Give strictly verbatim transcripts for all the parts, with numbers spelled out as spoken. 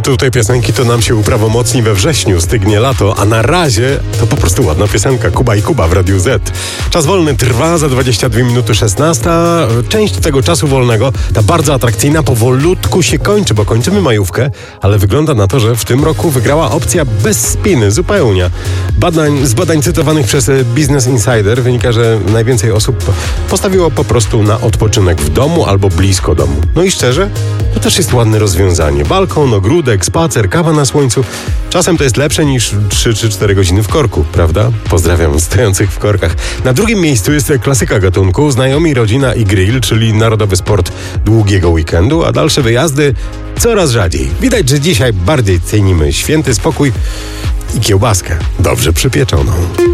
Tytuł tej piosenki to nam się uprawomocni we wrześniu, stygnie lato, a na razie to po prostu ładna piosenka. Kuba i Kuba w Radiu Z. Czas wolny trwa, za dwadzieścia dwie minuty szesnasta. Część tego czasu wolnego, ta bardzo atrakcyjna, powolutku się kończy, bo kończymy majówkę, ale wygląda na to, że w tym roku wygrała opcja bez spiny, zupełnie. Badań, z badań cytowanych przez Business Insider wynika, że najwięcej osób postawiło po prostu na odpoczynek w domu albo blisko domu. No i szczerze, to też jest ładne rozwiązanie. Balkon, ogródek, spacer, kawa na słońcu. Czasem to jest lepsze niż trzy czy cztery godziny w korku, prawda? Pozdrawiam stojących w korkach. Na drugim miejscu jest klasyka gatunku, znajomi, rodzina i grill, czyli narodowy sport długiego weekendu, a dalsze wyjazdy coraz rzadziej. Widać, że dzisiaj bardziej cenimy święty spokój i kiełbaskę dobrze przypieczoną.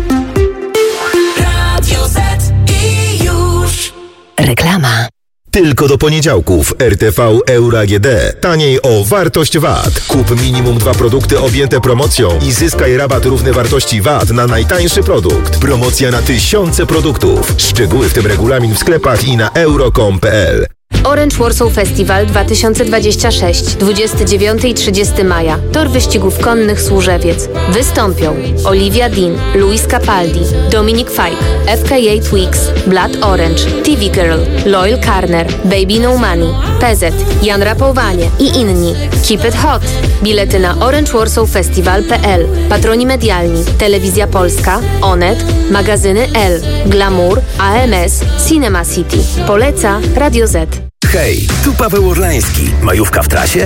Radio Z i już. Reklama. Tylko do poniedziałków R T V Euro A G D. Taniej o wartość V A T. Kup minimum dwa produkty objęte promocją i zyskaj rabat równy wartości V A T na najtańszy produkt. Promocja na tysiące produktów. Szczegóły, w tym regulamin w sklepach i na euro kropka com kropka p l. Orange Warsaw Festival dwa tysiące dwudziesty szósty, dwudziestego dziewiątego i trzydziestego maja. Tor wyścigów konnych Służewiec. Wystąpią Olivia Dean, Luis Capaldi, Dominic Fike, F K A Twigs, Blood Orange, T V Girl, Loyal Carner, Baby No Money, P Z, Jan Rapowanie i inni. Keep it hot! Bilety na orange warsaw festival kropka p l. Patroni medialni: Telewizja Polska, Onet, magazyny L, Glamour, A M S, Cinema City. Poleca Radio Z. Hej, tu Paweł Orlański. Majówka w trasie?